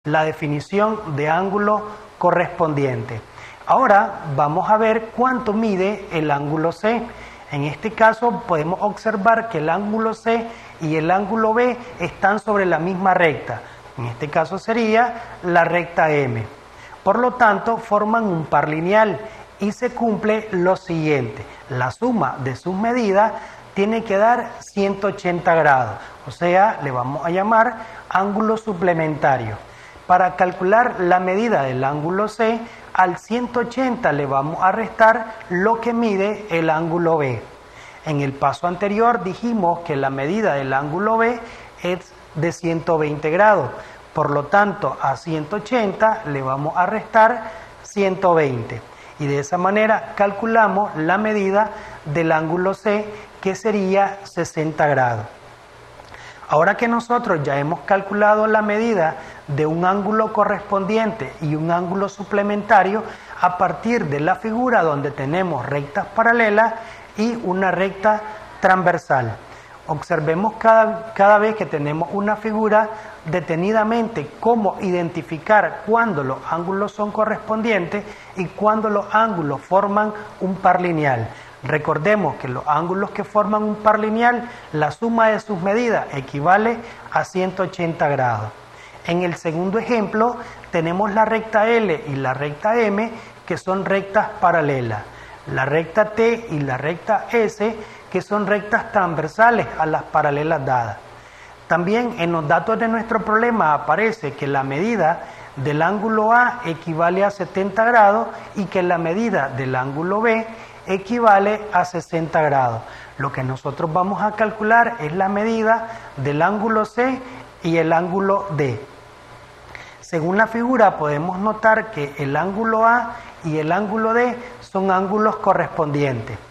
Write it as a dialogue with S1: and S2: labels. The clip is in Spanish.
S1: la definición de ángulo correspondiente. Ahora vamos a ver cuánto mide el ángulo C. En este caso podemos observar que el ángulo C y el ángulo B están sobre la misma recta. En este caso sería la recta M. Por lo tanto, forman un par lineal y se cumple lo siguiente. La suma de sus medidas tiene que dar 180 grados. O sea, le vamos a llamar ángulo suplementario. Para calcular la medida del ángulo C, al 180 le vamos a restar lo que mide el ángulo B. En el paso anterior dijimos que la medida del ángulo B es de 120 grados. Por lo tanto, a 180 le vamos a restar 120. Y de esa manera calculamos la medida del ángulo C, que sería 60 grados. Ahora que nosotros ya hemos calculado la medida de un ángulo correspondiente y un ángulo suplementario, a partir de la figura donde tenemos rectas paralelas y una recta transversal. Observemos cada vez que tenemos una figura detenidamente cómo identificar cuándo los ángulos son correspondientes y cuándo los ángulos forman un par lineal. Recordemos que los ángulos que forman un par lineal, la suma de sus medidas equivale a 180 grados. En el segundo ejemplo tenemos la recta L y la recta M, que son rectas paralelas. La recta T y la recta S, que son rectas transversales a las paralelas dadas. También en los datos de nuestro problema aparece que la medida del ángulo A equivale a 70 grados y que la medida del ángulo B equivale a 60 grados. Lo que nosotros vamos a calcular es la medida del ángulo C y el ángulo D. Según la figura podemos notar que el ángulo A y el ángulo D son ángulos correspondientes.